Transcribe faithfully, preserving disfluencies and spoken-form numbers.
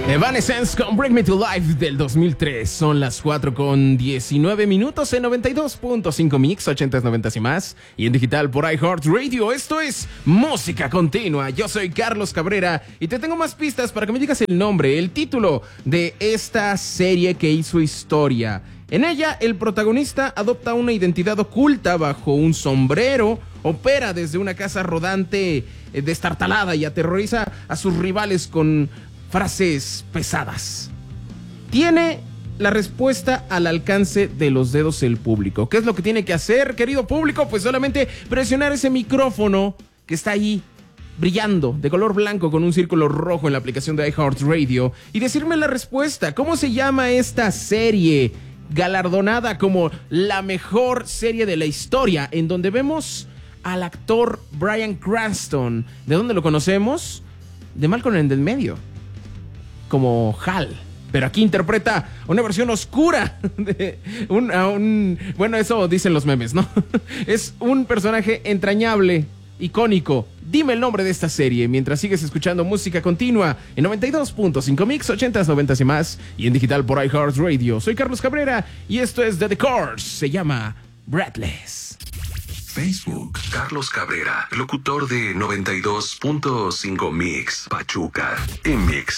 Evanescence con Bring Me to Life del dos mil tres. Son las cuatro con diecinueve minutos en noventa y dos punto cinco Mix, ochentas, noventas y más. Y en digital por iHeartRadio. Esto es Música Continua. Yo soy Carlos Cabrera y te tengo más pistas para que me digas el nombre, el título de esta serie que hizo historia. En ella, el protagonista adopta una identidad oculta bajo un sombrero, opera desde una casa rodante eh, destartalada y aterroriza a sus rivales con frases pesadas. Tiene la respuesta al alcance de los dedos el público. ¿Qué es lo que tiene que hacer, querido público? Pues solamente presionar ese micrófono que está ahí brillando de color blanco con un círculo rojo en la aplicación de iHeartRadio y decirme la respuesta. ¿Cómo se llama esta serie galardonada como la mejor serie de la historia, en donde vemos al actor Bryan Cranston? ¿De dónde lo conocemos? De Malcolm en el medio, como Hal, pero aquí interpreta una versión oscura de un, un, bueno, eso dicen los memes, ¿no? Es un personaje entrañable, icónico. Dime el nombre de esta serie mientras sigues escuchando Música Continua en noventa y dos punto cinco Mix, ochentas, noventas y más, y en digital por iHeartRadio. Soy Carlos Cabrera y esto es The The Course. Se llama Breathless. Facebook, Carlos Cabrera, locutor de noventa y dos punto cinco Mix, Pachuca, en Mix.